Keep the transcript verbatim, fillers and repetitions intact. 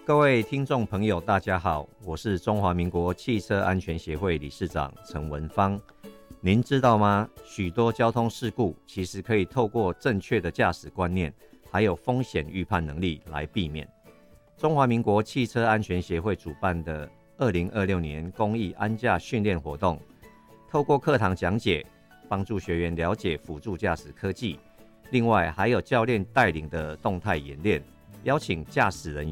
各位听众朋友，大家好，我是中华民国汽车安全协会理事长陈文芳。您知道吗？许多交通事故其实可以透过正确的驾驶观念，还有风险预判能力来避免。中华民国汽车安全协会主办的二零二六年公益安驾训练活动，透过课堂讲解，帮助学员了解辅助驾驶科技，另外还有教练带领的动态演练，邀请驾驶人